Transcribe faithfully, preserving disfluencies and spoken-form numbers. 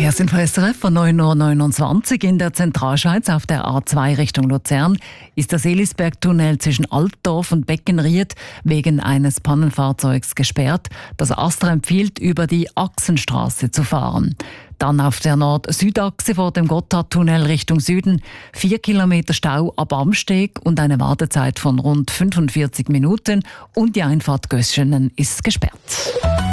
Hier sind von S R F von neun Uhr neunundzwanzig in der Zentralschweiz auf der A zwei Richtung Luzern ist der Seelisbergtunnel zwischen Altdorf und Beckenried wegen eines Pannenfahrzeugs gesperrt. Das ASTRA empfiehlt, über die Achsenstraße zu fahren. Dann auf der Nord-Süd-Achse vor dem Gotthardtunnel Richtung Süden vier Kilometer Stau ab Amsteg und eine Wartezeit von rund fünfundvierzig Minuten und die Einfahrt Göschenen ist gesperrt.